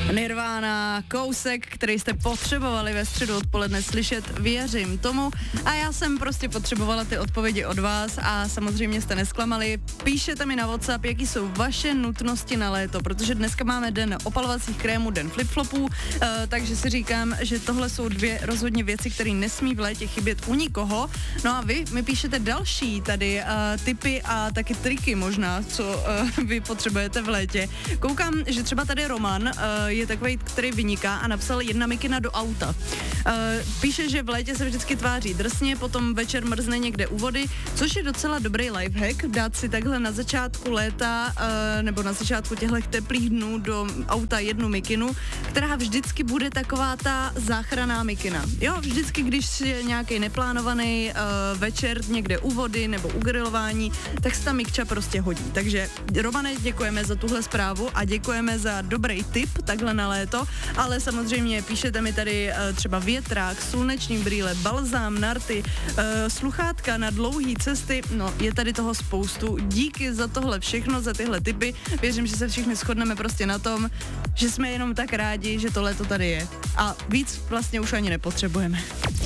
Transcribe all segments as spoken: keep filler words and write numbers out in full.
Nirvana, kousek, který jste potřebovali ve středu odpoledne slyšet, věřím tomu. A já jsem prostě potřebovala ty odpovědi od vás a samozřejmě jste nesklamali. Píšete mi na WhatsApp, jaký jsou vaše nutnosti na léto, protože dneska máme den opalovacích krémů, den flip-flopů, uh, takže si říkám, že tohle jsou dvě rozhodně věci, které nesmí v létě chybět u nikoho. No a vy mi píšete další tady uh, tipy a taky triky možná, co uh, vy potřebujete v létě. Koukám, že třeba tady Roman uh, je takový, který vyniká a napsal jedna mikina do auta. Uh, píše, že v létě se vždycky tváří drsně, potom večer mrzne někde u vody, což je docela dobrý lifehack, dát si takhle na začátku léta uh, nebo na začátku těchto teplých dnů do auta jednu mikinu, která vždycky bude taková ta záchranná mikina. Jo, vždycky, když je nějaký neplánovaný uh, večer někde u vody nebo u grilování, tak se ta mikča prostě hodí. Takže Romane, děkujeme za tuhle zprávu a děkujeme za dobrý tip takhle na léto, ale samozřejmě píšete mi tady uh, třeba větrák, sluneční brýle, balzám, narty, uh, sluchátka na dlouhé cesty, no je tady toho spoustu. Díky za tohle všechno, za tyhle tipy. Věřím, že se všichni shodneme prostě na tom, že jsme jenom tak rádi, že to léto tady je. A víc vlastně už ani nepotřebujeme.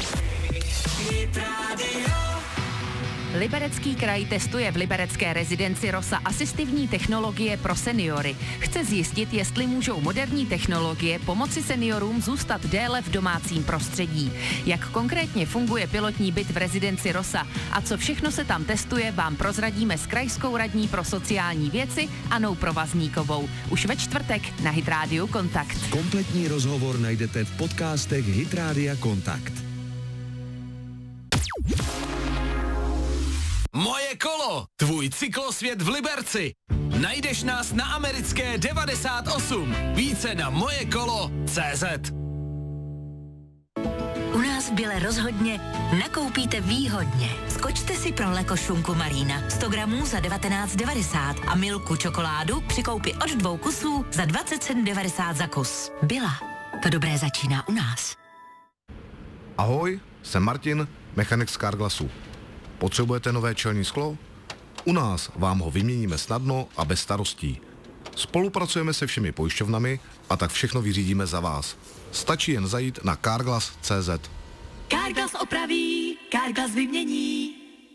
Liberecký kraj testuje v liberecké rezidenci Rosa asistivní technologie pro seniory. Chce zjistit, jestli můžou moderní technologie pomoci seniorům zůstat déle v domácím prostředí. Jak konkrétně funguje pilotní byt v rezidenci Rosa a co všechno se tam testuje, vám prozradíme s krajskou radní pro sociální věci Anou Provazníkovou. Už ve čtvrtek na Hit Radio Kontakt. Kompletní rozhovor najdete v podcastech Hit Radia Kontakt. Moje kolo, tvůj cyklosvět v Liberci. Najdeš nás na americké devadesát osm. Více na moje kolo tečka cé zet. U nás v Běle rozhodně nakoupíte výhodně. Skočte si pro Lekošunku Marina sto gramů za devatenáct devadesát a Milku čokoládu při koupi od dvou kusů za dvacet sedm devadesát za kus. Byla. To dobré začíná u nás. Ahoj, jsem Martin, mechanik z Carglassu. Potřebujete nové čelní sklo? U nás vám ho vyměníme snadno a bez starostí. Spolupracujeme se všemi pojišťovnami a tak všechno vyřídíme za vás. Stačí jen zajít na carglass tečka cé zet. Carglass opraví, Carglass vymění.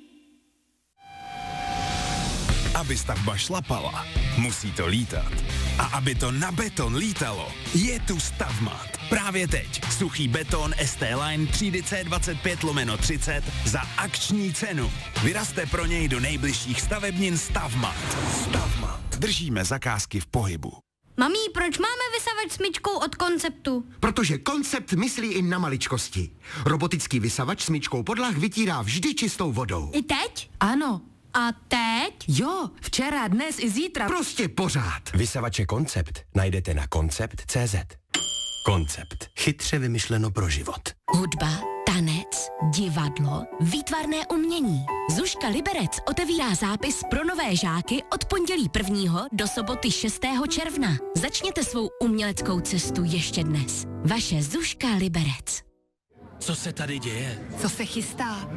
Aby stavba šlapala, musí to lítat. A aby to na beton lítalo, je tu Stavmat. Právě teď suchý beton S T Line třídy C dvacet pět lomeno třicet za akční cenu. Vyrazte pro něj do nejbližších stavebnin Stavmat. Stavmat. Držíme zakázky v pohybu. Mami, proč máme vysavač smyčkou od Konceptu? Protože Koncept myslí i na maličkosti. Robotický vysavač smyčkou podlah vytírá vždy čistou vodou. I teď? Ano. A teď? Jo, včera, dnes i zítra. Prostě pořád. Vysavače Koncept najdete na koncept tečka cé zet. Koncept. Chytře vymyšleno pro život. Hudba, tanec, divadlo, výtvarné umění. Zuška Liberec otevírá zápis pro nové žáky od pondělí prvního do soboty šestého června. Začněte svou uměleckou cestu ještě dnes. Vaše Zuška Liberec. Co se tady děje? Co se chystá?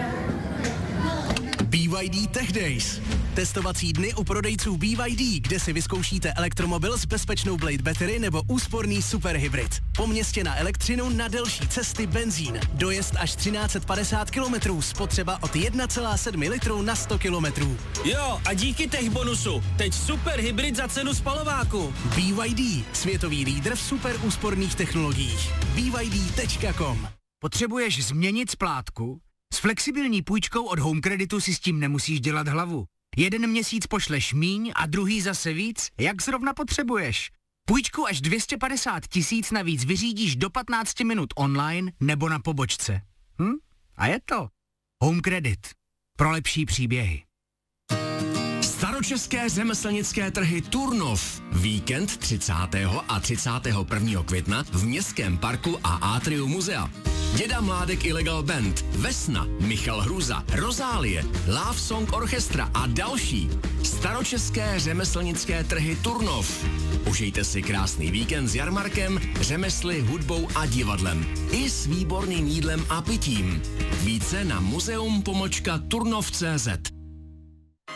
B Y D Tech Days. Testovací dny u prodejců B Y D, kde si vyzkoušíte elektromobil s bezpečnou Blade Battery nebo úsporný superhybrid. Po městě na elektřinu, na delší cesty benzín. Dojezd až třináct set padesát kilometrů, spotřeba od jedna celá sedm litru na sto kilometrů. Jo, a díky tech bonusu, teď superhybrid za cenu spalováku. B Y D, světový lídr v super úsporných technologiích. B Y D tečka com. Potřebuješ změnit splátku? S flexibilní půjčkou od Home Creditu si s tím nemusíš dělat hlavu. Jeden měsíc pošleš míň a druhý zase víc, jak zrovna potřebuješ. Půjčku až dvě stě padesát tisíc navíc vyřídíš do patnáct minut online nebo na pobočce. Hm? A je to Home Credit. Pro lepší příběhy. Staročeské řemeslnické trhy Turnov. Víkend třicátého a třicátého prvního května v Městském parku a Atriu muzea. Děda Mládek Illegal Band, Vesna, Michal Hruza, Rozálie, Love Song Orchestra a další. Staročeské řemeslnické trhy Turnov. Užijte si krásný víkend s jarmarkem, řemesly, hudbou a divadlem. I s výborným jídlem a pitím. Více na muzeum pomlčka turnov tečka cé zet.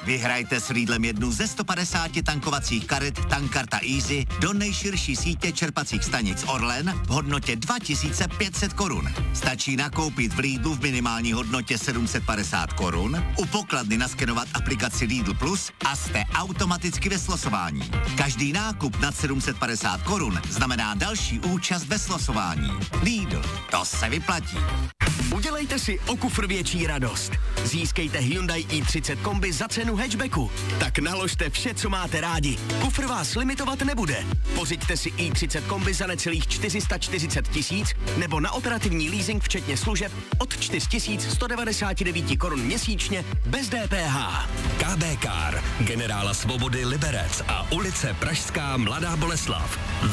Vyhrajte s Lidlem jednu ze sto padesáti tankovacích karet Tankkarta Easy do nejširší sítě čerpacích stanic Orlen v hodnotě dva tisíce pět set korun. Stačí nakoupit v Lidlu v minimální hodnotě sedm set padesát korun, u pokladny naskenovat aplikaci Lidl Plus a jste automaticky ve slosování. Každý nákup nad sedm set padesát korun znamená další účast ve slosování. Lidl, to se vyplatí. Udělejte si o kufr větší radost. Získejte Hyundai i třicet kombi za cenu hatchbacku. Tak naložte vše, co máte rádi. Kufr vás limitovat nebude. Pořiďte si i třicet kombi za necelých čtyři sta čtyřicet tisíc nebo na operativní leasing včetně služeb od čtyři tisíce sto devadesát devět korun měsíčně bez D P H. K B Car, Generála Svobody Liberec a ulice Pražská Mladá Boleslav.